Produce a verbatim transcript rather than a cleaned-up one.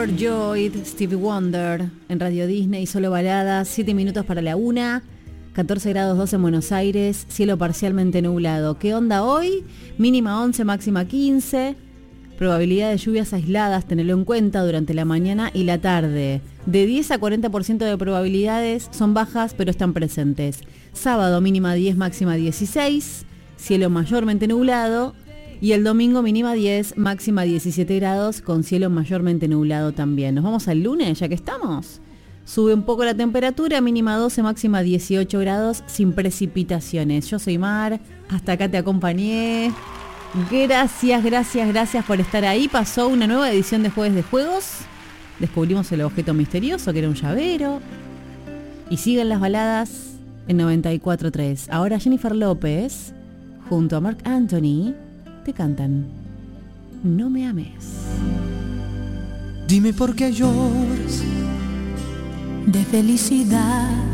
Overjoyed, Stevie Wonder, en Radio Disney, solo baladas, siete minutos para la una, catorce grados dos en Buenos Aires, cielo parcialmente nublado. ¿Qué onda hoy? Mínima once, máxima quince, probabilidad de lluvias aisladas, tenelo en cuenta durante la mañana y la tarde. De diez a cuarenta por ciento de probabilidades, son bajas pero están presentes. Sábado mínima diez, máxima dieciséis, cielo mayormente nublado. Y el domingo mínima diez, máxima diecisiete grados, con cielo mayormente nublado también. Nos vamos al lunes, ya que estamos. Sube un poco la temperatura, mínima doce, máxima dieciocho grados, sin precipitaciones. Yo soy Mar, hasta acá te acompañé. Gracias, gracias, gracias por estar ahí. Pasó una nueva edición de Jueves de Juegos. Descubrimos el objeto misterioso, que era un llavero. Y siguen las baladas en noventa y cuatro punto tres. Ahora Jennifer López, junto a Marc Anthony, te cantan No me ames. Dime por qué lloras de felicidad.